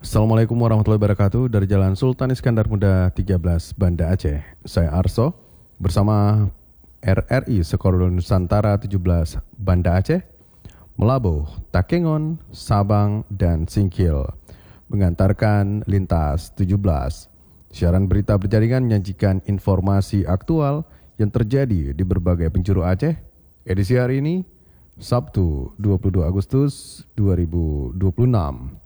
Assalamualaikum warahmatullahi wabarakatuh. Dari Jalan Sultan Iskandar Muda 13, Banda Aceh. Saya Arso bersama RRI Sekolah Nusantara 17, Banda Aceh, Melabuh, Takengon, Sabang, dan Singkil. Mengantarkan lintas 17. Siaran berita berjaringan menyajikan informasi aktual yang terjadi di berbagai penjuru Aceh. Edisi hari ini, Sabtu 22 Agustus 2026.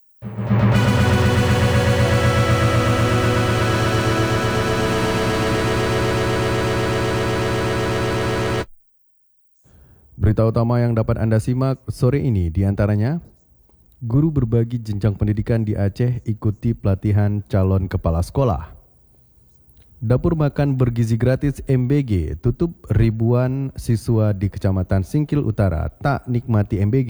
Berita utama yang dapat Anda simak sore ini diantaranya: guru berbagi jenjang pendidikan di Aceh ikuti pelatihan calon kepala sekolah. Dapur makan bergizi gratis MBG tutup, ribuan siswa di Kecamatan Singkil Utara tak nikmati MBG.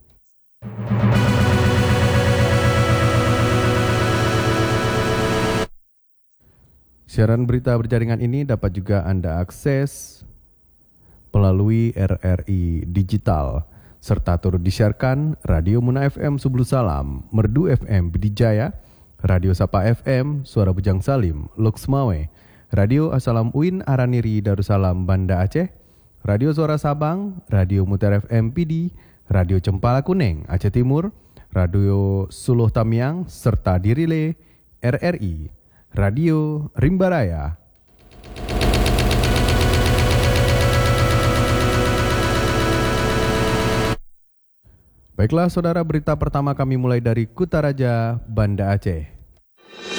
Siaran berita berjaringan ini dapat juga Anda akses melalui RRI Digital, serta turut disiarkan Radio Muna FM Sublu Salam, Merdu FM Bidijaya, Radio Sapa FM Suara Bujang Salim, Loksmawe, Radio Asalam Uin Araniri Darussalam Banda Aceh, Radio Suara Sabang, Radio Mutar FM PD, Radio Cempala Kuning Aceh Timur, Radio Suluh Tamiang, serta dirile RRI Radio Rimbaraya. Baiklah saudara, berita pertama kami mulai dari Kutaraja, Banda Aceh.